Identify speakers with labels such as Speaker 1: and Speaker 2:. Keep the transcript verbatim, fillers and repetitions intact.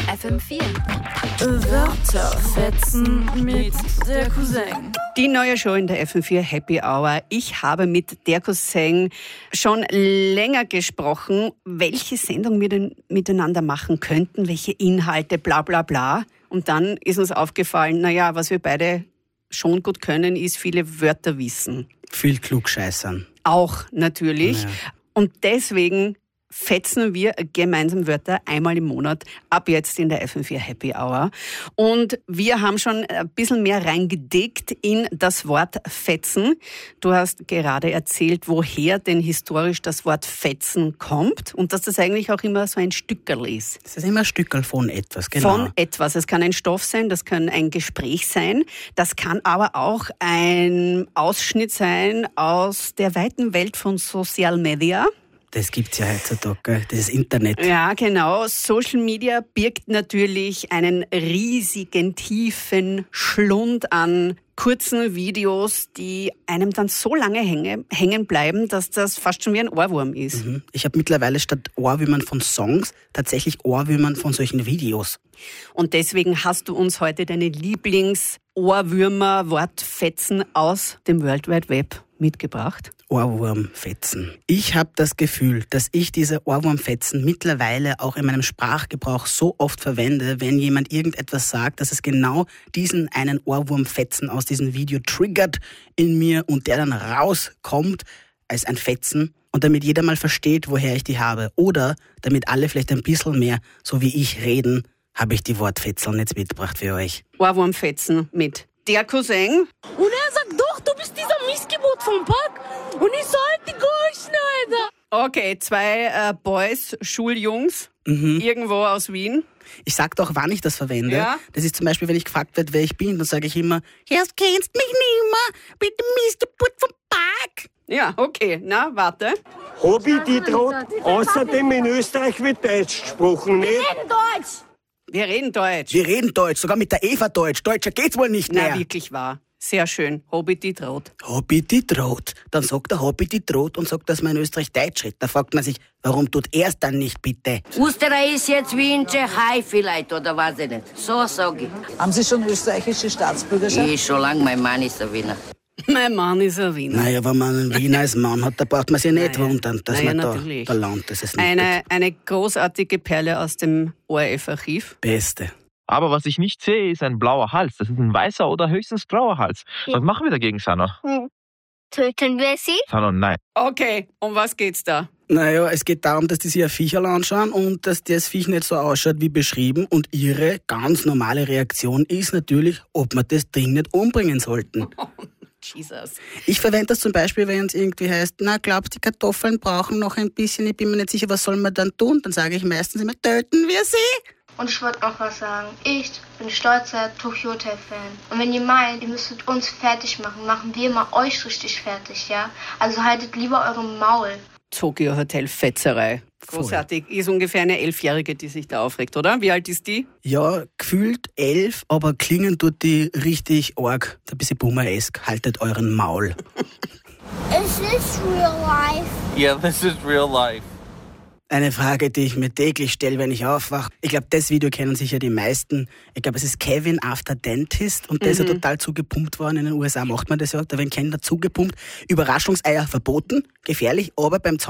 Speaker 1: F M vier.
Speaker 2: Wörter fetzen mit der Cousin.
Speaker 3: Die neue Show in der F M vier Happy Hour. Ich habe mit der Cousin schon länger gesprochen, welche Sendung wir denn miteinander machen könnten, welche Inhalte, bla bla bla. Und dann ist uns aufgefallen, naja, was wir beide schon gut können, ist viele Wörter wissen.
Speaker 4: Viel klugscheißern.
Speaker 3: Auch natürlich.
Speaker 4: Ja.
Speaker 3: Und deswegen fetzen wir gemeinsam Wörter einmal im Monat, ab jetzt in der F M vier Happy Hour. Und wir haben schon ein bisschen mehr reingedickt in das Wort fetzen. Du hast gerade erzählt, woher denn historisch das Wort fetzen kommt und dass das eigentlich auch immer so ein Stückerl ist.
Speaker 4: Das ist immer ein Stückerl von etwas, genau.
Speaker 3: Von etwas. Es kann ein Stoff sein, das kann ein Gespräch sein, das kann aber auch ein Ausschnitt sein aus der weiten Welt von Social Media.
Speaker 4: Das gibt's ja heutzutage, das Internet.
Speaker 3: Ja, genau. Social Media birgt natürlich einen riesigen, tiefen Schlund an kurzen Videos, die einem dann so lange hänge, hängen bleiben, dass das fast schon wie ein Ohrwurm ist.
Speaker 4: Mhm. Ich habe mittlerweile statt Ohrwürmern von Songs tatsächlich Ohrwürmern von solchen Videos.
Speaker 3: Und deswegen hast du uns heute deine Lieblings-Ohrwürmer-Wortfetzen aus dem World Wide Web mitgebracht.
Speaker 4: Ohrwurmfetzen. Ich habe das Gefühl, dass ich diese Ohrwurmfetzen mittlerweile auch in meinem Sprachgebrauch so oft verwende, wenn jemand irgendetwas sagt, dass es genau diesen einen Ohrwurmfetzen aus diesem Video triggert in mir und der dann rauskommt als ein Fetzen und damit jeder mal versteht, woher ich die habe. Oder damit alle vielleicht ein bisschen mehr, so wie ich reden, habe ich die Wortfetzeln jetzt mitgebracht für euch.
Speaker 3: Ohrwurmfetzen mit der Cousin.
Speaker 2: Und er sagt, doch, du bist dieser Missgeburt vom Park. Und ich sollte die Goldschneider.
Speaker 3: Okay, zwei äh, Boys, Schuljungs,
Speaker 4: Mhm.
Speaker 3: irgendwo aus Wien.
Speaker 4: Ich sag doch, wann ich das verwende.
Speaker 3: Ja?
Speaker 4: Das ist zum Beispiel, wenn ich gefragt werde, wer ich bin, dann sage ich immer, erst kennst mich nimmer, bitte Missgeburt vom Park.
Speaker 3: Ja, okay, na, warte.
Speaker 5: Hab ich die droht? Außerdem in Österreich wird Deutsch gesprochen, nicht?
Speaker 2: Deutsch.
Speaker 3: Wir reden Deutsch.
Speaker 4: Wir reden Deutsch, sogar mit der Eva Deutsch. Deutscher geht's wohl nicht mehr.
Speaker 3: Na, wirklich wahr. Sehr schön. Hobbit die Traut.
Speaker 4: Hobbit die Traut. Dann sagt der Hobbit die Traut und sagt, dass man in Österreich Deutsch redet. Da fragt man sich, warum tut er es dann nicht, bitte?
Speaker 6: Österreich ist jetzt wie in Tschechei vielleicht, oder weiß ich nicht. So sag ich.
Speaker 7: Haben Sie schon österreichische Staatsbürgerschaft?
Speaker 6: Ich schon lang, mein Mann ist ein Wiener.
Speaker 3: Mein Mann ist ein Wiener.
Speaker 4: Naja, wenn man einen Wiener als Mann hat, da braucht man sich nicht
Speaker 3: Naja.
Speaker 4: wundern, dass
Speaker 3: Naja,
Speaker 4: man da,
Speaker 3: natürlich.
Speaker 4: da landet. Das ist nicht
Speaker 3: Eine, eine großartige Perle aus dem O R F-Archiv.
Speaker 4: das Beste.
Speaker 8: Aber was ich nicht sehe, ist ein blauer Hals. Das ist ein weißer oder höchstens grauer Hals. Was machen wir dagegen, Sano?
Speaker 9: Hm. Töten wir sie?
Speaker 8: Sano, nein.
Speaker 3: Okay, um was geht's da?
Speaker 4: Naja, es geht darum, dass die sich ein Viecherl anschauen und dass das Viech nicht so ausschaut wie beschrieben. Und ihre ganz normale Reaktion ist natürlich, ob wir das Ding nicht umbringen sollten.
Speaker 3: Jesus.
Speaker 4: Ich verwende das zum Beispiel, wenn es irgendwie heißt, na, glaubst du, die Kartoffeln brauchen noch ein bisschen, ich bin mir nicht sicher, was soll man dann tun? Dann sage ich meistens immer, töten wir sie?
Speaker 9: Und ich wollte noch was sagen. Ich bin stolzer Tokyo Hotel-Fan. Und wenn ihr meint, ihr müsstet uns fertig machen, machen wir mal euch richtig fertig, ja? Also haltet lieber eure Maul.
Speaker 3: Tokyo Hotel Fetzerei. Großartig. Ist ungefähr eine Elfjährige, die sich da aufregt, oder? Wie alt ist die?
Speaker 4: Ja, gefühlt elf, aber klingen tut die richtig arg. Ein bisschen boomer-esk. Haltet euren Maul.
Speaker 9: Is this real life?
Speaker 10: Yeah, this is real life.
Speaker 4: Eine Frage, die ich mir täglich stelle, wenn ich aufwache. Ich glaube, das Video kennen sicher die meisten. Ich glaube, es ist Kevin After Dentist und der ist ja total zugepumpt worden. In den U S A macht man das ja, da werden Kinder zugepumpt. Überraschungseier verboten, gefährlich, aber beim